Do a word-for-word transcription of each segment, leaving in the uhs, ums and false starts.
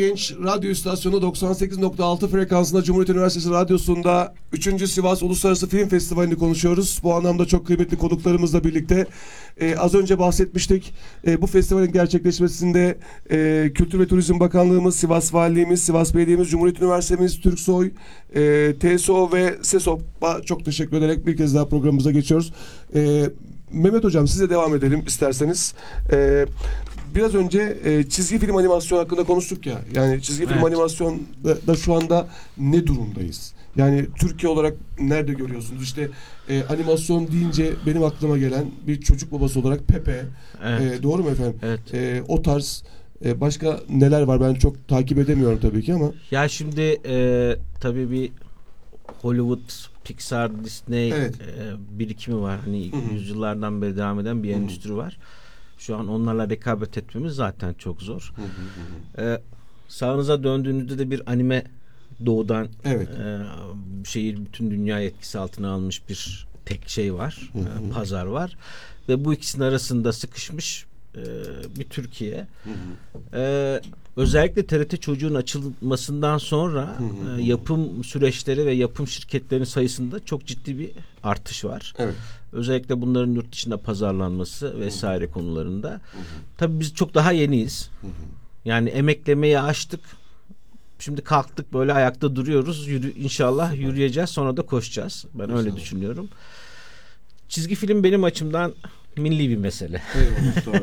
Genç Radyo İstasyonu doksan sekiz nokta altı frekansında Cumhuriyet Üniversitesi Radyosu'nda üçüncü Sivas Uluslararası Film Festivali'ni konuşuyoruz. Bu anlamda çok kıymetli konuklarımızla birlikte e, az önce bahsetmiştik. E, bu festivalin gerçekleşmesinde e, Kültür ve Turizm Bakanlığımız, Sivas Valiliğimiz, Sivas Belediye'miz, Cumhuriyet Üniversitemiz, Türksoy, e, T S O ve SESOP'a çok teşekkür ederek bir kez daha programımıza geçiyoruz. E, Mehmet Hocam, size devam edelim isterseniz. E, Biraz önce e, çizgi film animasyon hakkında konuştuk ya. Yani çizgi film evet. animasyon da, da şu anda ne durumdayız? Yani Türkiye olarak nerede görüyorsunuz? İşte e, animasyon deyince benim aklıma gelen bir çocuk babası olarak Pepe. Evet. E, doğru mu efendim? Evet. E, o tarz e, başka neler var? Ben çok takip edemiyorum tabii ki ama. Ya şimdi e, tabii bir Hollywood, Pixar, Disney Evet. e, birikimi var. Hani Hı-hı. yüzyıllardan beri devam eden bir Hı-hı. endüstri var. Şu an onlarla rekabet etmemiz zaten çok zor. Hı hı hı. Ee, sağınıza döndüğünüzde de bir anime doğudan Evet. e, şehir bütün dünya etkisi altına almış bir tek şey var. Hı hı. E, pazar var. Ve bu ikisinin arasında sıkışmış e, bir Türkiye. Hı hı. E, özellikle T R T Çocuğun açılmasından sonra Hı hı. e, yapım süreçleri ve yapım şirketlerinin sayısında çok ciddi bir artış var. Evet. Özellikle bunların yurt dışında pazarlanması vesaire Hı-hı. konularında. Hı-hı. Tabii biz çok daha yeniyiz. Hı-hı. Yani emeklemeyi aştık. Şimdi kalktık böyle ayakta duruyoruz. Yürü, inşallah yürüyeceğiz, sonra da koşacağız. Ben İnşallah. öyle düşünüyorum. Çizgi film benim açımdan milli bir mesele. Eyvallah, doğru.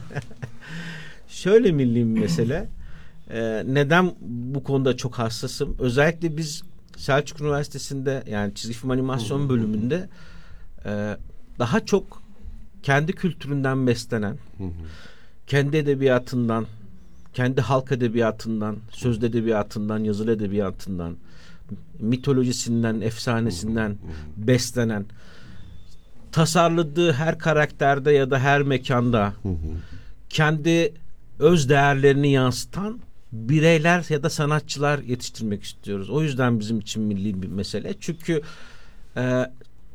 Şöyle milli bir mesele. Ee, neden bu konuda çok hassasım? Özellikle biz Selçuk Üniversitesi'nde, yani çizgi film animasyon Hı-hı. bölümünde e, daha çok kendi kültüründen beslenen, Hı-hı. kendi edebiyatından, kendi halk edebiyatından, sözlü edebiyatından, yazılı edebiyatından, mitolojisinden, efsanesinden beslenen, tasarladığı her karakterde ya da her mekanda kendi öz değerlerini yansıtan bireyler ya da sanatçılar yetiştirmek istiyoruz. O yüzden bizim için milli bir mesele. Çünkü e,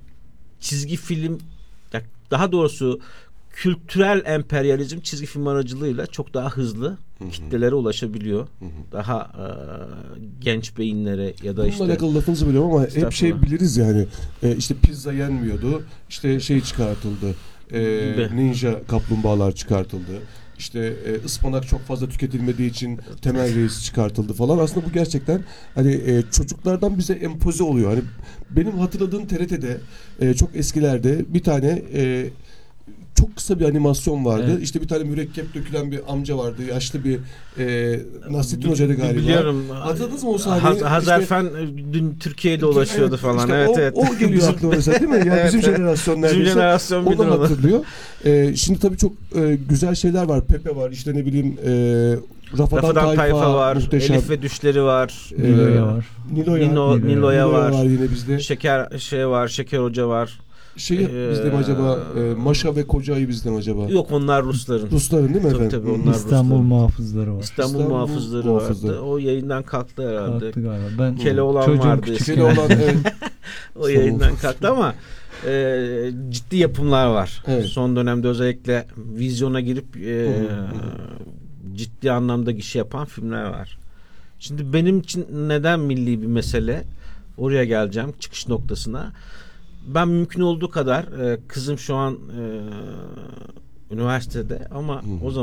çizgi film, daha doğrusu kültürel emperyalizm çizgi film aracılığıyla çok daha hızlı hı hı. kitlelere ulaşabiliyor. Hı hı. Daha e, genç beyinlere ya da bununla işte. Bununla alakalı lafınızı biliyorum ama hep şey biliriz yani. E, işte pizza yenmiyordu. İşte şey çıkartıldı. E, ninja kaplumbağalar çıkartıldı. İşte e, ıspanak çok fazla tüketilmediği için Temel Reis çıkartıldı falan. Aslında bu gerçekten hani e, çocuklardan bize empoze oluyor. Hani benim hatırladığım T R T'de e, çok eskilerde bir tane e, çok kısa bir animasyon vardı. Evet. İşte bir tane mürekkep dökülen bir amca vardı. Yaşlı bir e, Nasrettin Hoca'ydı galiba. Biliyorum. Hatırladınız mı o sahneyi? Hazarfen işte, dün Türkiye'de dolaşıyordu evet, falan. İşte evet, o, evet. o geliyor aklıma mesela, değil mi? Yani evet, bizim jenerasyon neredeyse. Bizim jenerasyon o da hatırlıyor. E, şimdi tabii çok e, güzel şeyler var. Pepe var. İşte ne bileyim e, Rafadan, Rafadan Tayfa, Tayfa var. Muhteşem. Elif ve Düşleri var. Nilo'ya var. Nilo'ya, Nino, Nilo'ya, Nilo'ya var. var yine bizde. Şeker şey var. Şeker Hoca var. Şey ee, bizde mi acaba? E, Maşa ve Koca Ayı bizde mi acaba? Yok, onlar Rusların. Rusların değil mi efendim? Tabii, tabii, onlar İstanbul Rusların. Muhafızları var. İstanbul, İstanbul Muhafızları, Muhafızları vardı. O yayından kalktı herhalde. Kalktı galiba. Ben Keloğlan vardı. Keloğlan evet. O yayından kalktı ama e, ciddi yapımlar var. Evet. Son dönemde özellikle vizyona girip e, ciddi anlamda gişe yapan filmler var. Şimdi benim için neden milli bir mesele? Oraya geleceğim, çıkış noktasına. Ben mümkün olduğu kadar e, kızım şu an e, üniversitede ama hı hı. o zaman